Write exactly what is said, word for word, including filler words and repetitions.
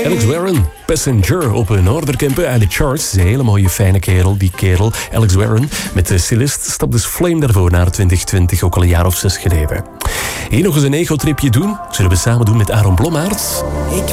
Alex Warren, Passenger op een Noorderkempen uit de charts. Een hele mooie, fijne kerel, die kerel. Alex Warren met de Celeste stapt dus Flame daarvoor naar twintig twintig, ook al een jaar of zes geleden. Hier nog eens een ego-tripje doen. Zullen we samen doen met Aaron Blommaert? Ik